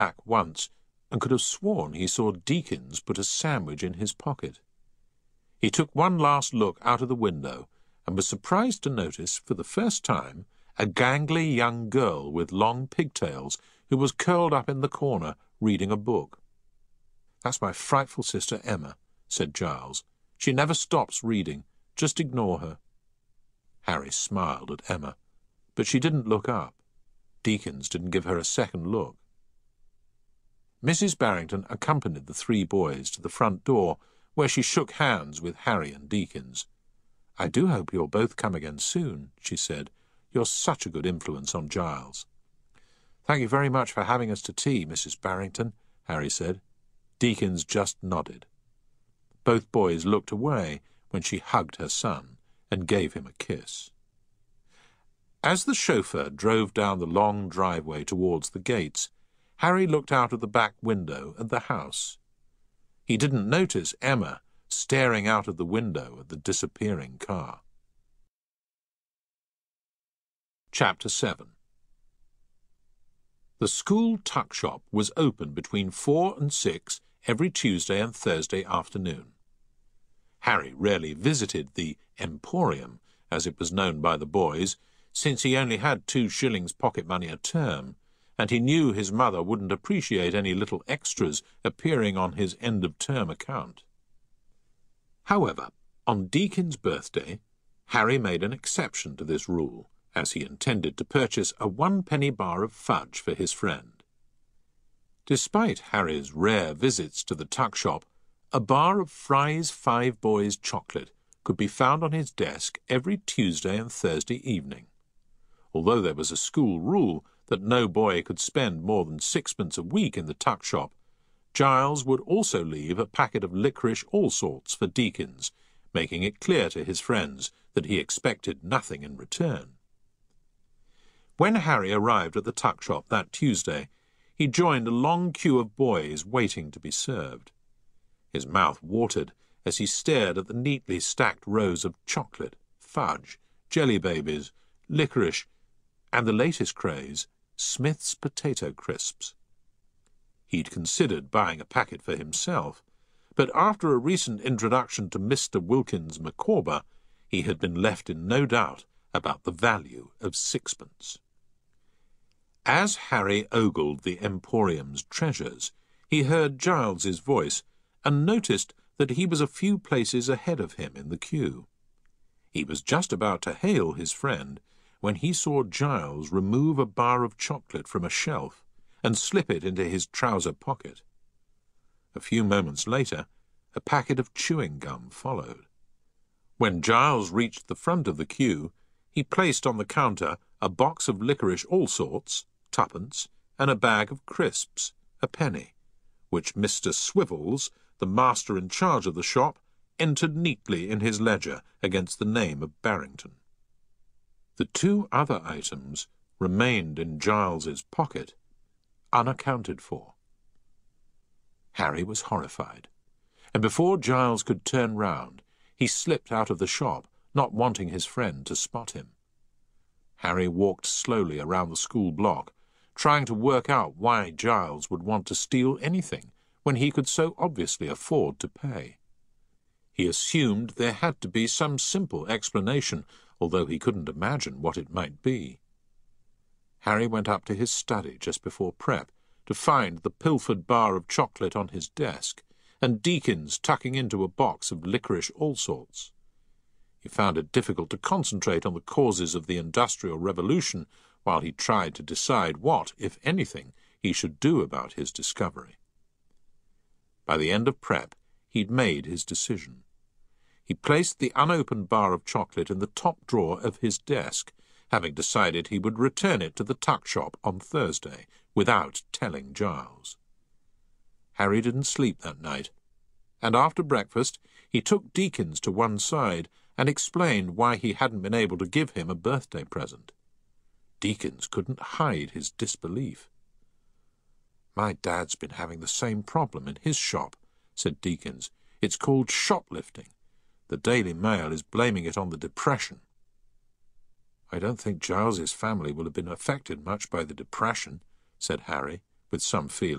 back once and could have sworn he saw Deakins put a sandwich in his pocket. He took one last look out of the window and was surprised to notice, for the first time, a gangly young girl with long pigtails who was curled up in the corner reading a book. "That's my frightful sister Emma," said Giles. "She never stops reading. Just ignore her." Harry smiled at Emma, but she didn't look up. Deakins didn't give her a second look. Mrs. Barrington accompanied the three boys to the front door, where she shook hands with Harry and Deakins. "I do hope you'll both come again soon," she said. "You're such a good influence on Giles." "Thank you very much for having us to tea, Mrs. Barrington," Harry said. Deakins just nodded. Both boys looked away when she hugged her son and gave him a kiss. As the chauffeur drove down the long driveway towards the gates, Harry looked out of the back window at the house. He didn't notice Emma staring out of the window at the disappearing car. Chapter 7. The school tuck shop was open between 4 and 6 every Tuesday and Thursday afternoon. Harry rarely visited the Emporium, as it was known by the boys, since he only had 2 shillings pocket money a term, and he knew his mother wouldn't appreciate any little extras appearing on his end-of-term account. However, on Deakin's birthday, Harry made an exception to this rule, as he intended to purchase a 1-penny bar of fudge for his friend. Despite Harry's rare visits to the tuck shop, a bar of Fry's Five Boys chocolate could be found on his desk every Tuesday and Thursday evening. Although there was a school rule that no boy could spend more than 6pence a week in the tuck shop, Giles would also leave a packet of licorice Allsorts for Deakins, making it clear to his friends that he expected nothing in return. When Harry arrived at the tuck shop that Tuesday, he joined a long queue of boys waiting to be served. His mouth watered as he stared at the neatly stacked rows of chocolate, fudge, jelly babies, licorice, and the latest craze, Smith's Potato Crisps. He'd considered buying a packet for himself, but after a recent introduction to Mr. Wilkins Micawber, he had been left in no doubt about the value of 6pence. As Harry ogled the Emporium's treasures, he heard Giles's voice and noticed that he was a few places ahead of him in the queue. He was just about to hail his friend when he saw Giles remove a bar of chocolate from a shelf and slip it into his trouser pocket. A few moments later, a packet of chewing gum followed. When Giles reached the front of the queue, he placed on the counter a box of licorice Allsorts, 2pence, and a bag of crisps, a penny, which Mr. Swivels, the master in charge of the shop, entered neatly in his ledger against the name of Barrington. The 2 other items remained in Giles's pocket, unaccounted for. Harry was horrified, and before Giles could turn round, he slipped out of the shop, not wanting his friend to spot him. Harry walked slowly around the school block, trying to work out why Giles would want to steal anything when he could so obviously afford to pay. He assumed there had to be some simple explanation, although he couldn't imagine what it might be. Harry went up to his study just before prep to find the pilfered bar of chocolate on his desk and Deakins tucking into a box of licorice Allsorts. He found it difficult to concentrate on the causes of the Industrial Revolution while he tried to decide what, if anything, he should do about his discovery. By the end of prep, he'd made his decision. He placed the unopened bar of chocolate in the top drawer of his desk, having decided he would return it to the tuck shop on Thursday without telling Giles. Harry didn't sleep that night, and after breakfast he took Deakins to one side and explained why he hadn't been able to give him a birthday present. Deakins couldn't hide his disbelief. "My dad's been having the same problem in his shop," said Deakins. "It's called shoplifting. The Daily Mail is blaming it on the Depression." "I don't think Giles's family will have been affected much by the Depression," said Harry, with some feeling.